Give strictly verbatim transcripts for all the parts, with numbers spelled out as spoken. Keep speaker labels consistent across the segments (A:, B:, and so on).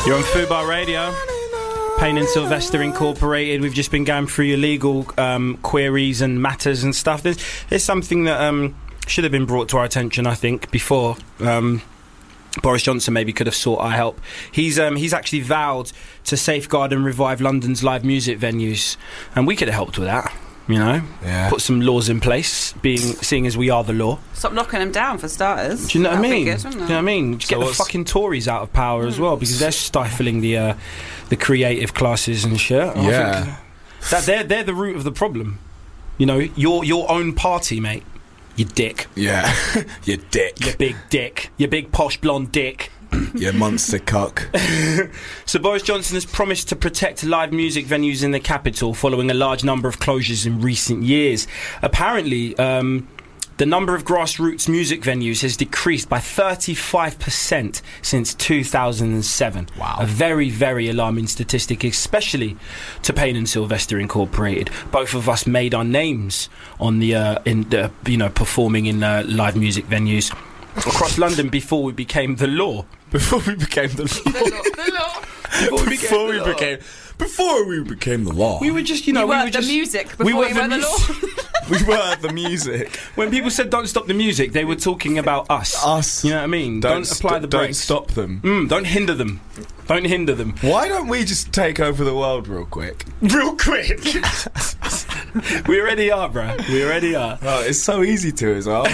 A: You're on Fubar Radio. Payne and Sylvester Incorporated. We've just been going through your legal um, queries and matters and stuff. There's, there's something that um, should have been brought to our attention, I think, before. Um, Boris Johnson maybe could have sought our help. He's um, he's actually vowed to safeguard and revive London's live music venues, and we could have helped with that. You know,
B: yeah.
A: Put some laws in place, being seeing as we are the law.
C: Stop knocking them down for starters.
A: Do you know what I mean?
C: Good,
A: Do you know what I mean? Just so get the fucking Tories out of power mm. as well, because they're stifling the uh, the creative classes and shit.
B: Yeah,
A: I think that they're they're the root of the problem. You know, your your own party, mate. You dick.
B: Yeah, you dick.
A: You big dick. You big posh blonde dick.
B: You monster cock.
A: So Boris Johnson has promised to protect live music venues in the capital following a large number of closures in recent years. Apparently, um, the number of grassroots music venues has decreased by thirty-five percent since two thousand seven.
B: Wow.
A: A very, very alarming statistic, especially to Payne and Sylvester Incorporated. Both of us made our names on the, uh, in the, you know, performing in uh, live music venues across London before we became the law.
B: Before we became the law.
C: The law. The law.
A: Before we became,
B: before
A: the
B: we
A: law.
B: became before we became the law.
A: We were just, you know,
C: you
A: we
C: were
A: were
C: the
A: just
C: music before
A: we were
C: you
A: the,
C: were the
A: mus-
C: law.
B: We were the music.
A: When people said "Don't stop the music," they were talking about us.
B: Us.
A: You know what I mean? Don't,
B: Don't
A: apply
B: st-
A: the
B: don't
A: brakes.
B: stop them.
A: Mm, don't hinder them. Don't hinder them.
B: Why don't we just take over the world real quick?
A: Real quick. We already are, bruh. We already are.
B: Oh, it's so easy to as well.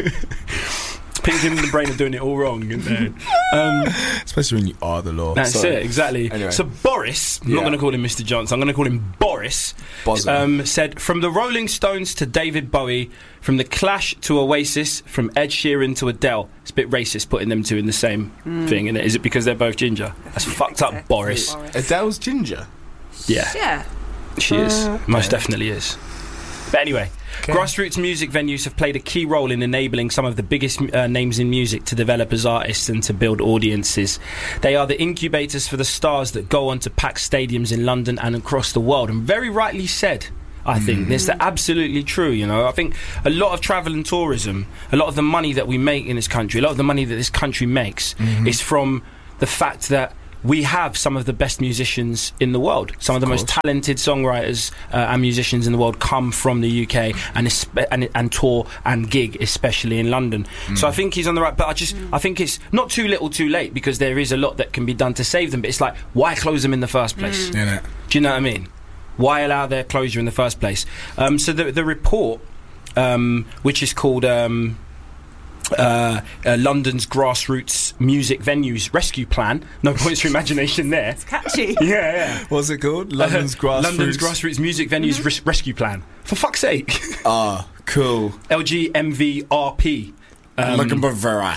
A: People in the brain are doing it all wrong, isn't they? Um,
B: Especially when you are the law.
A: That's
B: Sorry.
A: it, exactly.
B: Anyway.
A: So Boris, I'm
B: Yeah.
A: not going to call him Mister Johnson, I'm going to call him Boris,
B: Bozzo.
A: um, said, from the Rolling Stones to David Bowie, from the Clash to Oasis, from Ed Sheeran to Adele. It's a bit racist putting them two in the same
C: mm.
A: thing, isn't it? Is it because they're both ginger? That's fucked up, Boris.
C: Boris.
B: Adele's ginger.
A: Yeah,
C: Yeah.
A: she is.
B: Uh, okay.
A: Most definitely is. But anyway,
B: Okay.
A: grassroots music venues have played a key role in enabling some of the biggest uh, names in music to develop as artists and to build audiences. They are the incubators for the stars that go on to pack stadiums in London and across the world. And very rightly said, I think.
B: Mm.
A: That's absolutely true, you know. I think a lot of travel and tourism, a lot of the money that we make in this country, a lot of the money that this country makes
B: Mm-hmm.
A: is from the fact that we have some of the best musicians in the world. Some of,
B: Of
A: the most
B: course.
A: talented songwriters uh, and musicians in the world come from the U K and, espe- and and tour and gig, especially in London.
B: Mm.
A: So I think he's on the right. But I just I think it's not too little, too late, because there is a lot that can be done to save them. But it's like, why close them in the first place?
B: Innit?
A: Do you know what I mean? Why allow their closure in the first place? Um, so the the report, um, which is called. Um, Uh, uh, London's Grassroots Music Venues Rescue Plan. No points for imagination there.
C: It's catchy.
A: Yeah, yeah.
B: What's it called? London's
A: Uh,
B: Grassroots.
A: London's Grassroots Music Venues res- Rescue Plan. For fuck's sake.
B: Ah, cool.
A: L G M V R P. Um,
B: Looking for Vera.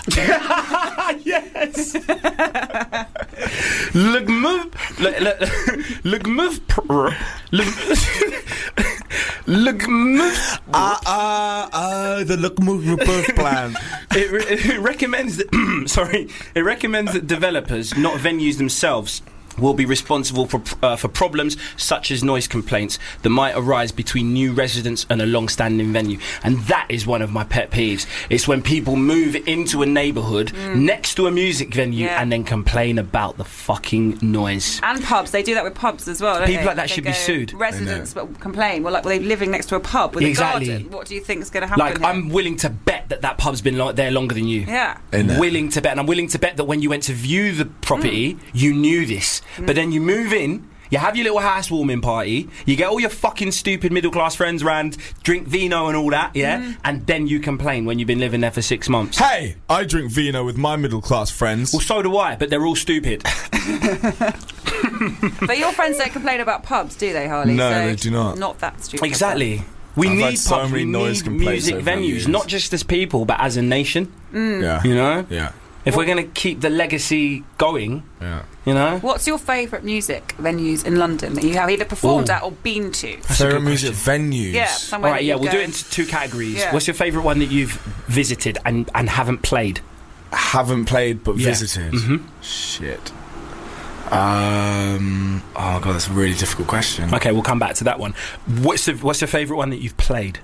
A: Yes. Look move. Look look move. Look move.
B: Ah, ah, ah, the look move birth plan.
A: It, re- it recommends that. sorry, it recommends that developers, not venues themselves, will be responsible for uh, for problems such as noise complaints that might arise between new residents and a long-standing venue. And that is one of my pet peeves. It's when people move into a neighbourhood
C: Mm.
A: next to a music venue
C: Yeah.
A: and then complain about the fucking noise.
C: And pubs, they do that with pubs as well, don't
A: People
C: they?
A: like that
C: They
A: should be
C: go,
A: sued.
C: Residents will complain. Well, like, well, they're living next to a pub with
A: Exactly.
C: a garden. What do you think is going to happen
A: Like,
C: here?
A: I'm willing to bet that that pub's been lo- there longer than you.
C: Yeah.
B: Innit?
A: Willing to bet, and I'm willing to bet that when you went to view the property, you knew this. But then you move in, you have your little housewarming party, you get all your fucking stupid middle class friends round, drink vino and all that, yeah, and then you complain when you've been living there for six months.
B: Hey, I drink vino with my middle class friends.
A: Well, so do I, but they're all stupid.
C: But your friends don't complain about pubs, do they, Harley?
B: No,
C: So
B: they do not.
C: Not that stupid.
A: Exactly. We
B: I've
A: need
B: had so
A: pubs,
B: many
A: we
B: noise
A: need
B: complaints
A: music
B: over the
A: venues,
B: years.
A: not just as people, but as a nation.
B: Yeah.
A: You know,
B: Yeah.
A: if we're going to keep the legacy going,
B: Yeah.
A: you know.
C: What's your favourite music venues in London that you have either performed
A: Ooh.
C: at or been to?
A: That's a
B: Favorite
A: good
B: music venues.
C: Yeah,
A: All
C: somewhere
A: right,
C: that
A: yeah,
C: you
A: we'll
C: go.
A: do it into two categories.
C: Yeah.
A: What's your favourite one that you've visited and, and haven't played?
B: Haven't played but
A: Yeah.
B: visited.
A: Mhm.
B: Shit. Um. Oh god, that's a really difficult question.
A: Okay, we'll come back to that one. What's the, what's your favourite one that you've played?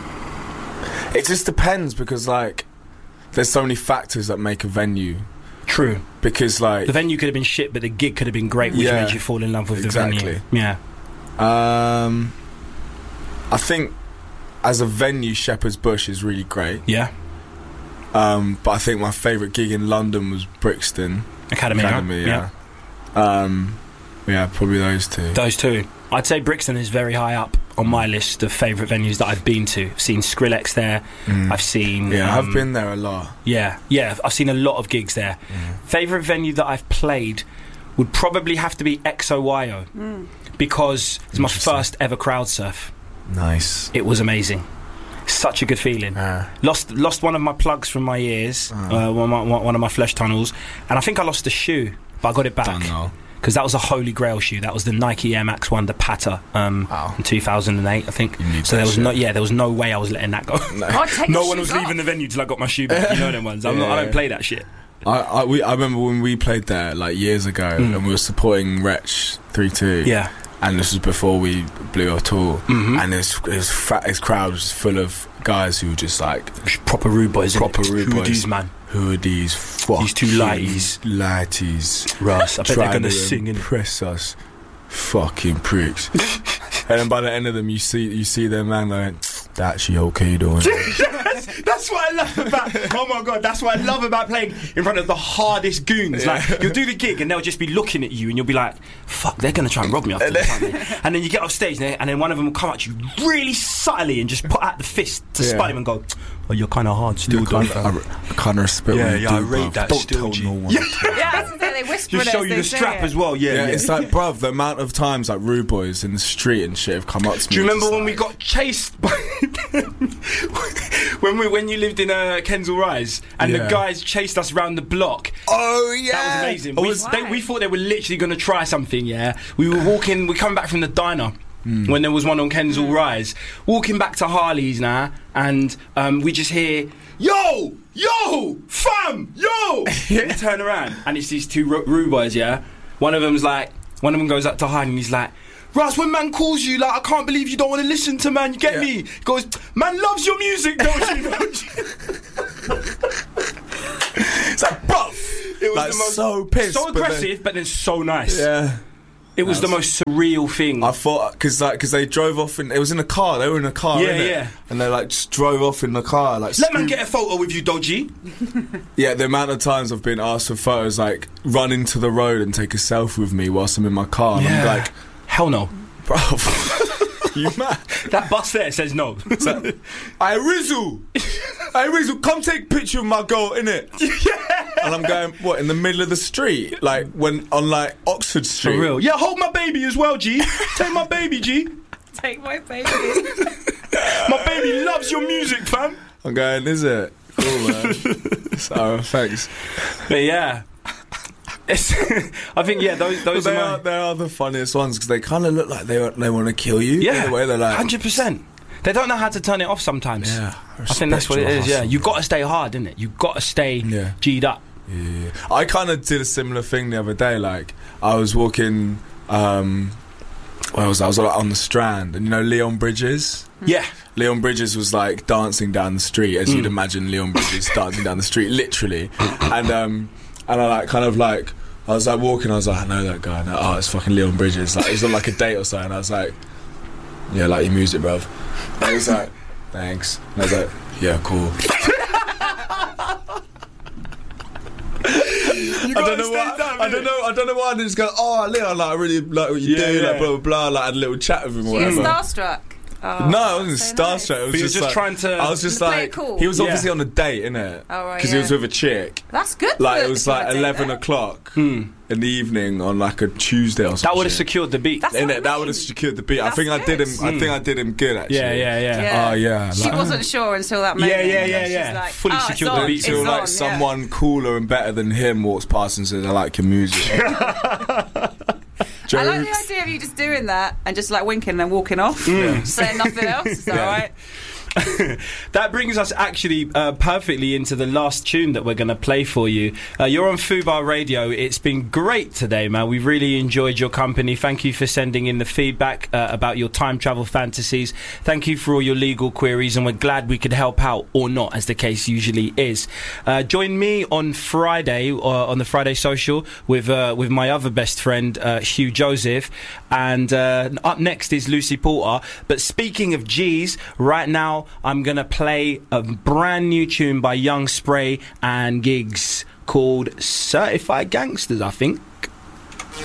B: It just depends because like, there's so many factors that make a venue
A: True.
D: Because like
A: the venue could have been shit, but the gig could have been great, which
D: Yeah,
A: made you fall in love with
D: exactly.
A: the venue. Yeah.
D: Um, I think as a venue, Shepherd's Bush is really great.
A: Yeah.
D: Um, but I think my favourite gig in London was Brixton
A: Academy.
D: Academy.
A: Yeah.
D: Yeah. Um, yeah, probably those two.
A: Those two. I'd say Brixton is very high up on my list of favourite venues that I've been to. I've seen Skrillex there.
D: Mm.
A: I've seen...
D: Yeah,
A: um,
D: I've been there a lot.
A: Yeah, yeah. I've seen a lot of gigs there.
D: Mm.
A: Favourite venue that I've played would probably have to be X O Y O
C: Mm.
A: because it's my
D: Interesting.
A: first ever crowd surf.
D: Nice.
A: It was amazing. Such a good feeling.
D: Uh,
A: Lost lost one of my plugs from my ears,
D: Oh.
A: uh, one, of my, one of my flesh tunnels, and I think I lost a shoe, but I got it back.
D: Done now.
A: Because that was a holy grail shoe. That was the Nike Air Max One, the Patta, um,
D: Wow.
A: in two thousand eight, I think.
D: You need
A: So
D: that
A: there was
D: shit.
A: no, yeah, there was no way I was letting that go.
C: God, take
A: No
C: your
A: one was
C: shoes
A: leaving
C: off.
A: the venue till I got my shoe back. You know them ones. I'm not, I
D: Yeah.
A: don't play that shit.
D: I, I, we, I remember when we played there like years ago,
A: Mm.
D: and we were supporting Wretch three two.
A: Yeah.
D: And this was before we blew our tour.
A: Mhm.
D: And his his, fat, his crowd was full of guys who were just like,
A: Proper rude boys. innit?
D: Proper rude
A: Who are
D: boys.
A: these, man?
D: who are these fucking
A: These two lighties.
D: lighties
A: Russ, I bet they're
D: trying
A: going to
D: to
A: sing in.
D: impress us, fucking pricks. And then by the end of them, you see you see them man like, that's she okay doing?
A: That's what I love about. Oh my god, that's what I love about playing in front of the hardest goons.
D: Yeah.
A: Like you'll do the gig and they'll just be looking at you and you'll be like, "Fuck, they're gonna try and rob me after this." aren't they?" And then you get off stage and, they- and then one of them will come at you really subtly and just put out the fist to
D: Yeah.
A: spite him and go, "Oh, you're kind of hard still,
D: I
A: don't
D: can't,
A: you?"
D: I, I can't respect
A: Yeah,
D: what you
A: yeah, I
D: do,
A: rate
D: bruv.
A: that
D: Don't
A: still,
D: tell
A: G.
D: no one.
C: Yeah, I was gonna say, they whisper
A: Just
C: it
A: show
C: as
A: you
C: they
A: the
C: say
A: strap
C: it.
A: as well. Yeah,
D: Yeah,
A: yeah.
D: it's like, bruv, the amount of times like rude boys in the street and shit have come up to me.
A: Do you remember
D: just
A: when we
D: like-
A: got chased by when we when you lived in uh, Kensal Rise and
D: Yeah.
A: the guys chased us round the block?
D: Oh yeah,
A: That was amazing.
D: I
A: We,
D: was-
A: they, we thought they were literally going to try something. Yeah, we were walking. We coming back from the diner. When there was one on Kensal Rise, walking back to Harley's now, and um, we just hear, "Yo, yo, fam, yo!" We turn around, and it's these two ru- rude boys. Yeah, one of them's like, one of them goes up to Harley, and he's like, "Russ, when man calls you, like, I can't believe you don't want to listen to man. You get
D: Yeah.
A: me?" He goes, "Man loves your music, don't you?" Don't you?
D: It's like, bruv.
A: It was
D: Like,
A: the most
D: so pissed,
A: so
D: but then-
A: aggressive, but then so nice.
D: Yeah.
A: It was the most surreal thing.
D: I thought because like because they drove off in it was in a car. They were in a car.
A: Yeah,
D: innit?
A: yeah.
D: And they like just drove off in the car. Like
A: Let man
D: scream-
A: get a photo with you, Dodgy.
D: Yeah, the amount of times I've been asked for photos, like run into the road and take a selfie with me whilst I'm in my car. And I'm like,
A: hell no.
D: bro, you mad?
A: That bus there says no.
D: So, I Rizzle, I Rizzle, come take a picture of my girl, innit? And I'm going, what, in the middle of the street? Like, when, on like Oxford
A: For
D: Street?
A: real. Yeah, hold my baby as well, G. Take my baby, G.
C: Take my baby.
A: My baby loves your music, fam.
D: I'm going, is it? Cool, man. So, thanks.
A: But yeah. It's I think, yeah, those, those
D: But they
A: are
D: are,
A: my...
D: they are the funniest ones because they kind of look like they they want to kill you.
A: Yeah,
D: in a way they're like,
A: one hundred percent. They don't know how to turn it off sometimes.
D: yeah.
A: I think that's what it is, yeah. You've got to stay hard, innit? You've got to stay
D: Yeah.
A: G'd up.
D: Yeah. I kind of did a similar thing the other day. Like I was walking, um, where was I? I was like, on the Strand, and you know Leon Bridges.
A: Yeah.
D: Leon Bridges was like dancing down the street, as
A: Mm.
D: you'd imagine Leon Bridges dancing down the street, literally. And um, and I like kind of like I was like walking. I was like, I know that guy. And I, oh, it's fucking Leon Bridges. Like it was on like a date or something. I was like, yeah, like your music, bruv. And he was like, thanks. And I was like, yeah, cool. I don't know why. I don't know. I don't know why. I just go, oh, Leon, like I really like what you
A: Yeah,
D: do,
A: yeah.
D: like blah blah blah. Like I had a little chat with him or
C: You're
D: whatever.
C: starstruck. Oh,
D: No, I wasn't
C: so nice.
D: starstruck. It was
A: But you're
D: just,
A: just
D: like,
A: trying to-
D: I was just
C: To play
D: like,
C: it cool.
D: he was
A: Yeah.
D: obviously on a date, innit?
C: Oh, right,
D: Because he
C: yeah.
D: was with a chick.
C: That's good.
D: Like
C: for-
D: it was
C: for a
D: like
C: date,
D: eleven
C: though.
D: o'clock
A: Hmm.
D: in the evening on like a Tuesday or something.
A: That would have secured the beat.
C: That's what I
D: Innit? That
C: mean.
D: would have secured the beat. I
C: That's
D: think I did
C: good.
D: him. I think I did him good actually.
A: Yeah, yeah, yeah.
C: Yeah.
D: Oh yeah.
C: She
D: like-
C: wasn't sure until that moment.
A: Yeah, yeah,
C: and
A: yeah,
C: then she's
A: yeah.
C: Like,
A: Fully
C: oh,
A: secured
C: it's
A: the
C: on,
A: beat.
C: it's
D: Till
C: on,
D: like
C: yeah.
D: someone cooler and better than him walks past and says, "I like your music."
C: I like the idea of you just doing that and just like winking and then walking off, saying nothing else. Is that
D: Yeah.
C: right?
A: That brings us actually uh, perfectly into the last tune that we're going to play for you. Uh, you're on Fubar Radio. It's been great today, man. We've really enjoyed your company. Thank you for sending in the feedback uh, about your time travel fantasies. Thank you for all your legal queries, and we're glad we could help out, or not, as the case usually is. Uh, join me on Friday, uh, on the Friday Social, with uh, with my other best friend, uh, Hugh Joseph. And uh, up next is Lucy Porter. But speaking of G's, right now I'm going to play a brand new tune by Young Spray and Giggs called Certified Gangsters, I think.